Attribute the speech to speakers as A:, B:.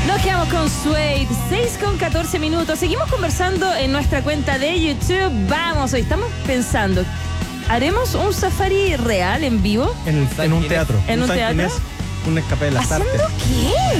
A: Nos quedamos con Suede, 6:14. Seguimos conversando en nuestra cuenta de YouTube. Vamos, hoy estamos pensando, ¿haremos un safari real en vivo?
B: En un teatro.
A: ¿En un teatro?
B: Un escape de las artes.
A: ¿Haciendo qué?